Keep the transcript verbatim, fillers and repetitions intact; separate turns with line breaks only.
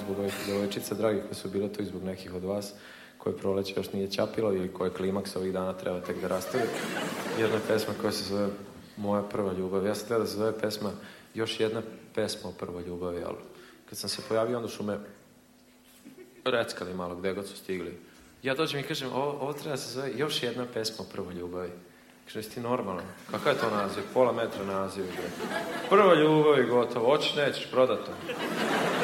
zbog ovih devojčica dragih koje su bile tu i zbog nekih od vas koje proleće još nije ćapilo ili koje klimaks ovih dana treba tek da rastavi. Jedna pesma koja se zove Moja prva ljubav. Ja sam htio da se zove pesma Još jedna pesma o prvoj ljubavi, ali kad sam se pojavio onda su me reckali malo gde god su stigli. Ja dođem i kažem, ovo, ovo treba da se zove Još jedna pesma o prvoj ljubavi. Kažem, jesi ti normalan? Kakav je to naziv? Pola metra naziv. Prva ljubav i gotovo. Hoćeš, nećeš, prodato.